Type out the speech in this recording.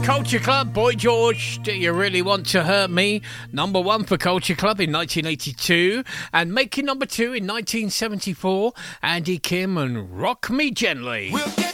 Culture Club, Boy George, Do You Really Want to Hurt Me? Number 1 for Culture Club in 1982, and making number 2 in 1974, Andy Kim and Rock Me Gently. We'll get